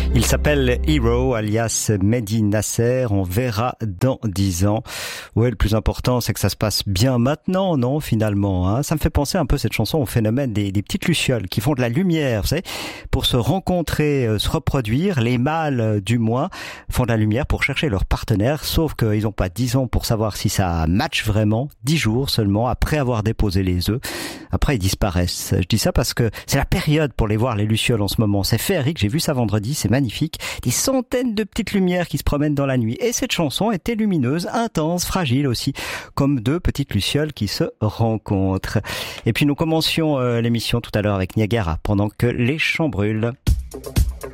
Il s'appelle Hero, alias Mehdi Nasser. On verra dans 10 ans. Ouais, le plus important, c'est que ça se passe bien maintenant, non, finalement, hein. Ça me fait penser un peu, cette chanson, au phénomène des petites lucioles qui font de la lumière, vous savez, pour se rencontrer, se reproduire. Les mâles, du moins, font de la lumière pour chercher leur partenaire, sauf qu'ils n'ont pas 10 ans pour savoir si ça match vraiment. 10 jours seulement après avoir déposé les œufs. Après, ils disparaissent. Je dis ça parce que c'est la période pour les voir, les lucioles, en ce moment. C'est féerique, j'ai vu ça vendredi, c'est magnifique. Des centaines de petites lumières qui se promènent dans la nuit. Et cette chanson était lumineuse, intense, fragile aussi, comme deux petites lucioles qui se rencontrent. Et puis nous commencions l'émission tout à l'heure avec Niagara, pendant que les champs brûlent.